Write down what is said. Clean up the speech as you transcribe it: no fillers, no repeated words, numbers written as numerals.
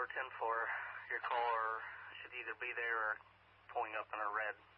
10-4. Your caller should either be there or pulling up in a red.